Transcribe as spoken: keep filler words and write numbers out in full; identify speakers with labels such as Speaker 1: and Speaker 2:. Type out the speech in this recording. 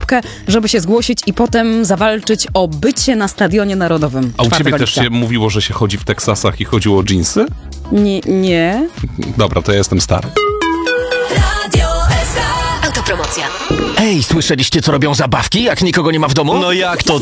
Speaker 1: wstawkę, żeby się zgłosić i potem zawalczyć o bycie na Stadionie Narodowym.
Speaker 2: A u ciebie
Speaker 1: czwartego
Speaker 2: też
Speaker 1: lipca.
Speaker 2: się mówiło, że się chodzi w Teksasach i chodziło o dżinsy?
Speaker 1: Nie, nie.
Speaker 2: Dobra, to ja jestem stary.
Speaker 3: Autopromocja.
Speaker 4: Ej, słyszeliście, co robią zabawki, jak nikogo nie ma w domu?
Speaker 5: No jak to?